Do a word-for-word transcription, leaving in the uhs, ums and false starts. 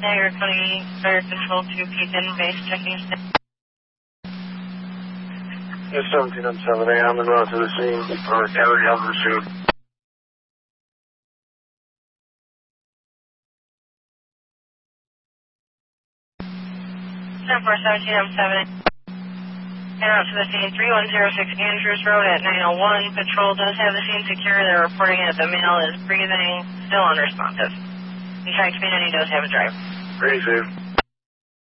Niagara County Fire Control to Pekin Base checking status. Yes, seventeen oh seven A, I'm going to the scene for gathering of pursuit. ten four seventeen oh seven. And out to the scene, three one zero six Andrews Road at nine oh one. Patrol does have the scene secure. They're reporting that the male is breathing, still unresponsive. In fact, he does have a driver. Pretty safe.